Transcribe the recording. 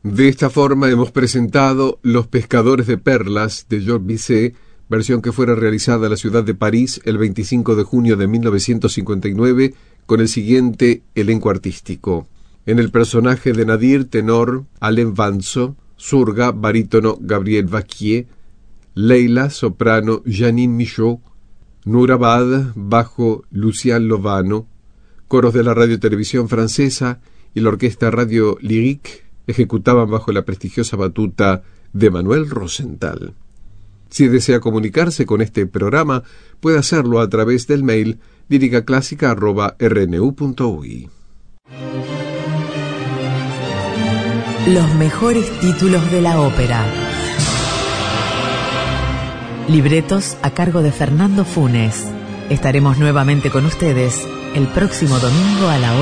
De esta forma hemos presentado Los pescadores de perlas de Georges Bizet, versión que fuera realizada en la ciudad de París el 25 de junio de 1959, con el siguiente elenco artístico. En el personaje de Nadir, tenor Alain Vanzo; Surga, barítono Gabriel Vaquier; Leila, soprano Janine Michaud; Nourabad, bajo Lucien Lovano; coros de la radio-televisión francesa y la orquesta Radio Lyrique ejecutaban bajo la prestigiosa batuta de Manuel Rosenthal. Si desea comunicarse con este programa, puede hacerlo a través del mail liricaclásica@rnu.ui. Los mejores títulos de la ópera. Libretos a cargo de Fernando Funes. Estaremos nuevamente con ustedes el próximo domingo a la hora